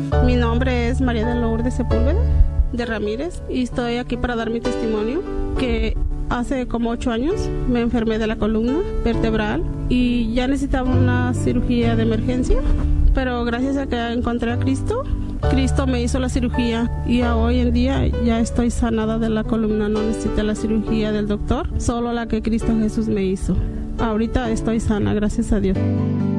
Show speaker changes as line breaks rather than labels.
Mi nombre es María de Lourdes Sepúlveda de Ramírez y estoy aquí para dar mi testimonio que hace como 8 años me enfermé de la columna vertebral y ya necesitaba una cirugía de emergencia, pero gracias a que encontré a Cristo, Cristo me hizo la cirugía y hoy en día ya estoy sanada de la columna, no necesité la cirugía del doctor, solo la que Cristo Jesús me hizo. Ahorita estoy sana, gracias a Dios.